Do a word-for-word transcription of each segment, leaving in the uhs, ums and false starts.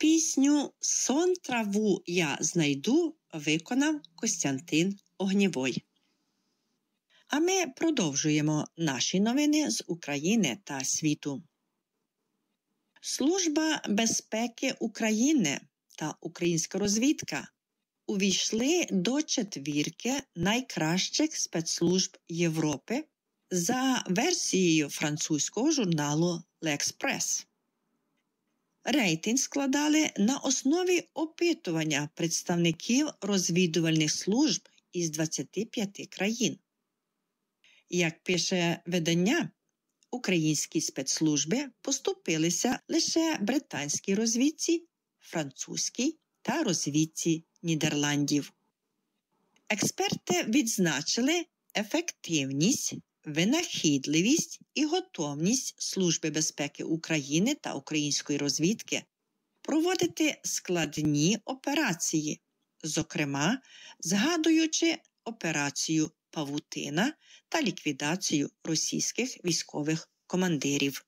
Пісню «Сон траву я знайду» виконав Костянтин Огнєвой. А ми продовжуємо наші новини з України та світу. Служба безпеки України та українська розвідка увійшли до четвірки найкращих спецслужб Європи за версією французького журналу «L'Express». Рейтинг складали на основі опитування представників розвідувальних служб із двадцяти п'яти країн. Як пише видання, українські спецслужби поступилися лише британській розвідці, французькій та розвідці Нідерландів. Експерти відзначили ефективність, винахідливість і готовність Служби безпеки України та української розвідки проводити складні операції, зокрема, згадуючи операцію «Павутина» та ліквідацію російських військових командирів.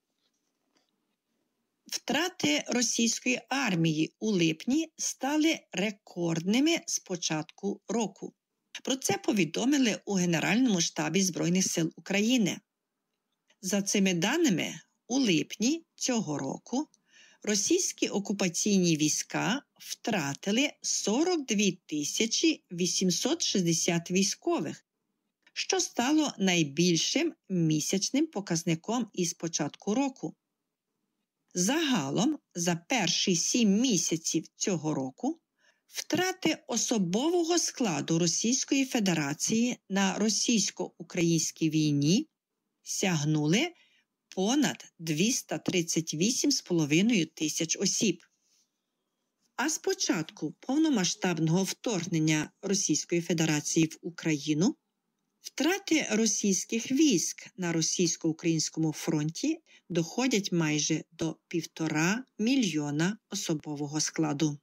Втрати російської армії у липні стали рекордними з початку року. Про це повідомили у Генеральному штабі Збройних сил України. За цими даними, у липні цього року російські окупаційні війська втратили сорок дві тисячі вісімсот шістдесят військових, що стало найбільшим місячним показником із початку року. Загалом, за перші сім місяців цього року, втрати особового складу Російської Федерації на російсько-українській війні сягнули понад двісті тридцять вісім з половиною тисяч осіб. А з початку повномасштабного вторгнення Російської Федерації в Україну втрати російських військ на російсько-українському фронті доходять майже до півтора мільйона особового складу.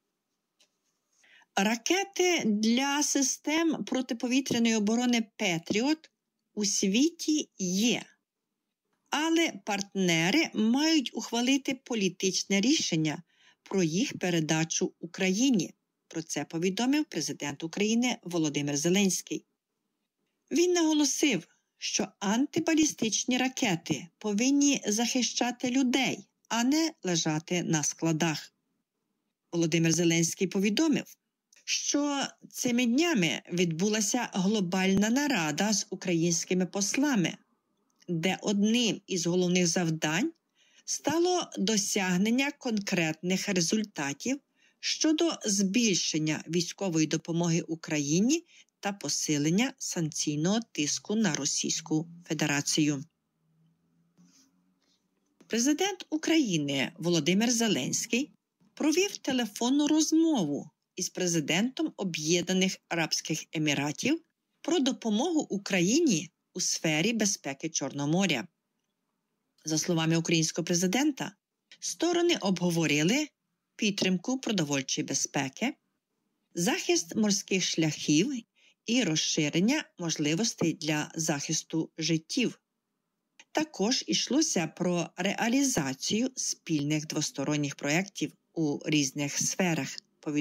Ракети для систем протиповітряної оборони «Петріот» у світі є, але партнери мають ухвалити політичне рішення про їх передачу Україні. Про це повідомив президент України Володимир Зеленський. Він наголосив, що антибалістичні ракети повинні захищати людей, а не лежати на складах. Володимир Зеленський повідомив, що цими днями відбулася глобальна нарада з українськими послами, де одним із головних завдань стало досягнення конкретних результатів щодо збільшення військової допомоги Україні та посилення санкційного тиску на Російську Федерацію. Президент України Володимир Зеленський провів телефонну розмову із президентом Об'єднаних Арабських Еміратів про допомогу Україні у сфері безпеки Чорного моря. За словами українського президента, сторони обговорили підтримку продовольчої безпеки, захист морських шляхів і розширення можливостей для захисту життів. Також йшлося про реалізацію спільних двосторонніх проєктів у різних сферах.